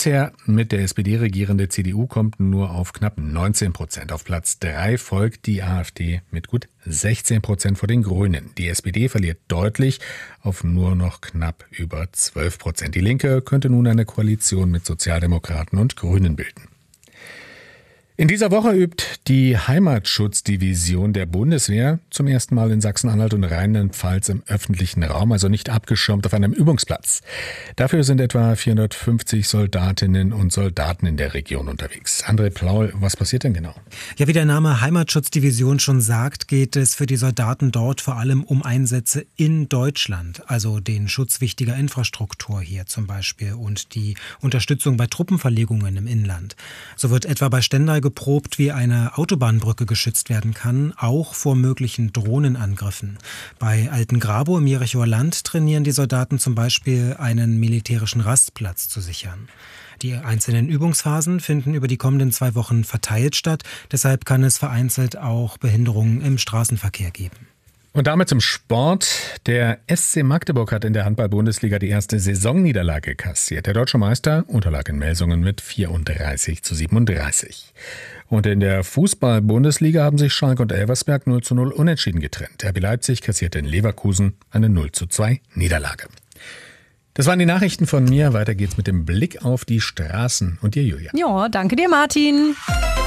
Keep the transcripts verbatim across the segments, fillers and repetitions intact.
bisher mit der S P D regierende C D U kommt nur auf knapp neunzehn Prozent. Auf Platz drei folgt die AfD mit gut sechzehn Prozent vor den Grünen. Die S P D verliert deutlich auf nur noch knapp über zwölf Prozent. Die Linke könnte nun eine Koalition mit Sozialdemokraten und Grünen bilden. In dieser Woche übt die Heimatschutzdivision der Bundeswehr zum ersten Mal in Sachsen-Anhalt und Rheinland-Pfalz im öffentlichen Raum, also nicht abgeschirmt auf einem Übungsplatz. Dafür sind etwa vierhundertfünfzig Soldatinnen und Soldaten in der Region unterwegs. André Plaul, was passiert denn genau? Ja, wie der Name Heimatschutzdivision schon sagt, geht es für die Soldaten dort vor allem um Einsätze in Deutschland, also den Schutz wichtiger Infrastruktur hier zum Beispiel und die Unterstützung bei Truppenverlegungen im Inland. So wird etwa bei Stendal geprobt, wie eine Autobahnbrücke geschützt werden kann, auch vor möglichen Drohnenangriffen. Bei Altengrabo im Jerichoer Land trainieren die Soldaten zum Beispiel, einen militärischen Rastplatz zu sichern. Die einzelnen Übungsphasen finden über die kommenden zwei Wochen verteilt statt. Deshalb kann es vereinzelt auch Behinderungen im Straßenverkehr geben. Und damit zum Sport. Der S C Magdeburg hat in der Handball-Bundesliga die erste Saisonniederlage kassiert. Der deutsche Meister unterlag in Melsungen mit vierunddreißig zu siebenunddreißig. Und in der Fußball-Bundesliga haben sich Schalke und Elversberg null zu null unentschieden getrennt. R B Leipzig kassierte in Leverkusen eine null zu zwei Niederlage. Das waren die Nachrichten von mir. Weiter geht's mit dem Blick auf die Straßen. Und dir, Julia. Ja, danke dir, Martin.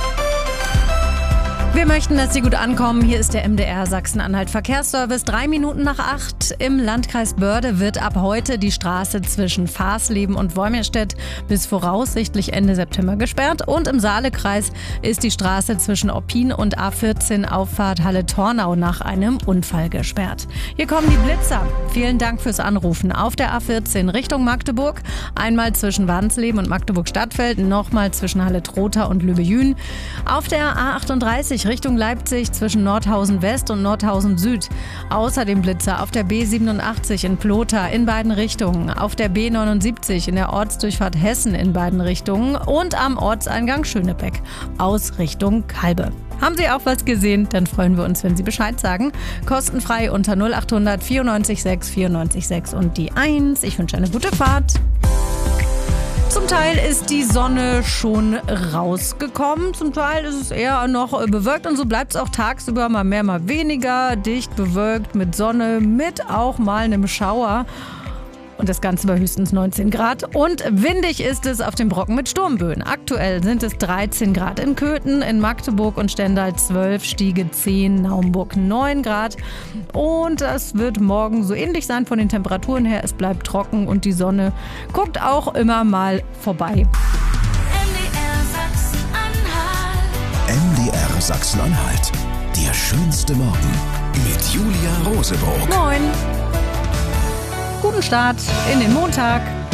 Wir möchten, dass Sie gut ankommen. Hier ist der M D R Sachsen-Anhalt Verkehrsservice. Drei Minuten nach acht. Im Landkreis Börde wird ab heute die Straße zwischen Fahrsleben und Wolmirstedt bis voraussichtlich Ende September gesperrt. Und im Saalekreis ist die Straße zwischen Oppin und A vierzehn Auffahrt Halle-Tornau nach einem Unfall gesperrt. Hier kommen die Blitzer. Vielen Dank fürs Anrufen. Auf der A vierzehn Richtung Magdeburg. Einmal zwischen Wansleben und Magdeburg-Stadtfeld. Nochmal zwischen Halle-Trotha und Lübejün. Auf der A achtunddreißig Richtung Leipzig zwischen Nordhausen West und Nordhausen Süd. Außerdem Blitzer auf der B siebenundachtzig in Plotha in beiden Richtungen, auf der B neunundsiebzig in der Ortsdurchfahrt Hessen in beiden Richtungen und am Ortseingang Schönebeck aus Richtung Kalbe. Haben Sie auch was gesehen? Dann freuen wir uns, wenn Sie Bescheid sagen. Kostenfrei unter null achthundert vierundneunzig sechs vierundneunzig sechs und die eins. Ich wünsche eine gute Fahrt. Zum Teil ist die Sonne schon rausgekommen, zum Teil ist es eher noch bewölkt und so bleibt es auch tagsüber mal mehr, mal weniger, dicht bewölkt mit Sonne, mit auch mal einem Schauer. Und das Ganze bei höchstens neunzehn Grad. Und windig ist es auf dem Brocken mit Sturmböen. Aktuell sind es dreizehn Grad in Köthen, in Magdeburg und Stendal zwölf, Stiege zehn, Naumburg neun Grad. Und das wird morgen so ähnlich sein von den Temperaturen her. Es bleibt trocken und die Sonne guckt auch immer mal vorbei. M D R Sachsen-Anhalt. M D R Sachsen-Anhalt. Der schönste Morgen mit Julia Rosebrock. Moin. Guten Start in den Montag.